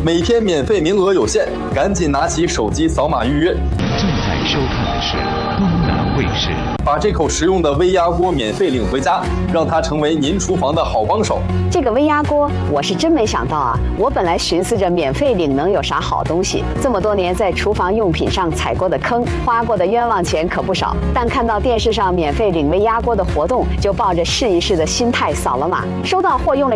每天免费名额有限，赶紧拿起手机扫码预约。 正在收看的是东南卫视。 把这口实用的微压锅免费领回家，让它成为您厨房的好帮手。 这个微压锅我是真没想到啊！我本来寻思着免费领能有啥好东西，这么多年在厨房用品上踩过的坑，花过的冤枉钱可不少。但看到电视上免费领微压锅的活动，就抱着试一试的心态扫了码，收到货用了